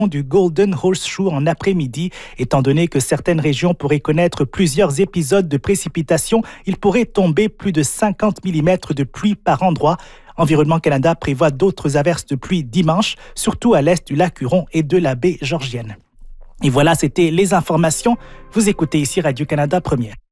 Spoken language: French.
du Golden Horseshoe en après-midi. Étant donné que certaines régions pourraient connaître plusieurs épisodes de précipitations, il pourrait tomber plus de 50 mm de pluie par endroit. Environnement Canada prévoit d'autres averses de pluie dimanche, surtout à l'est du lac Huron et de la baie Georgienne. Et voilà, c'était les informations. Vous écoutez ici Radio-Canada Première.